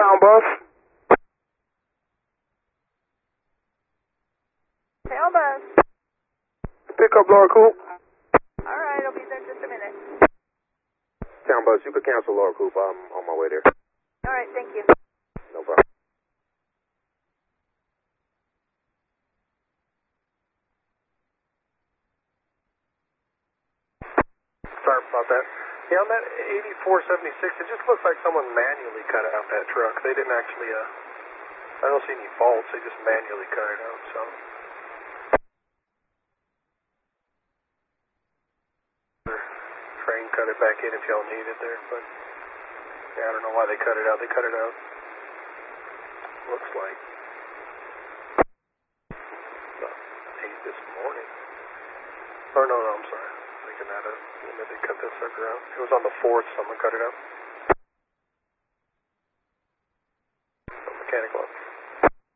Town bus. Town bus. Pick up Laura Coop. Alright, I'll be there in just a minute. Town bus, you could cancel Laura Coop. I'm on my way there. Alright, thank you. No problem. Sorry about that. Yeah, on that 8476, it just looks like someone manually cut out that truck. They didn't actually, I don't see any faults. They just manually cut it out, so. Train cut it back in if y'all need it there, but yeah, I don't know why they cut it out. They cut it out. Looks like 8 this morning. Oh, no, I'm sorry. I'm thinking that when did they cut that sucker out? It was on the 4th, someone cut it out. Mechanical.